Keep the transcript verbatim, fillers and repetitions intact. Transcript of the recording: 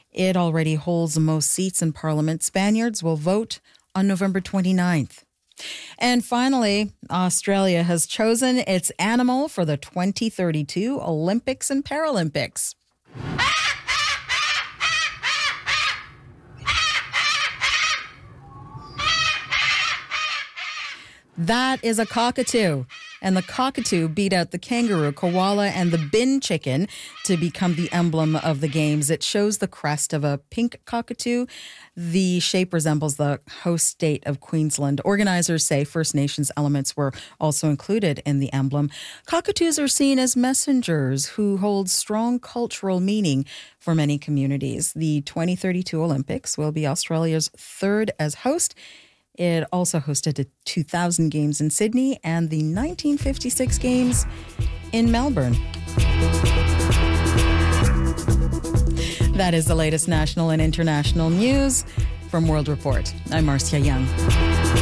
It already holds the most seats in Parliament. Spaniards will vote on November twenty-ninth. And finally, Australia has chosen its animal for the twenty thirty-two Olympics and Paralympics. That is a cockatoo. And the cockatoo beat out the kangaroo, koala, and the bin chicken to become the emblem of the games. It shows the crest of a pink cockatoo. The shape resembles the host state of Queensland. Organizers say First Nations elements were also included in the emblem. Cockatoos are seen as messengers who hold strong cultural meaning for many communities. The twenty thirty-two Olympics will be Australia's third as host. It also hosted the two thousand Games in Sydney and the nineteen fifty-six Games in Melbourne. That is the latest national and international news from World Report. I'm Marcia Young.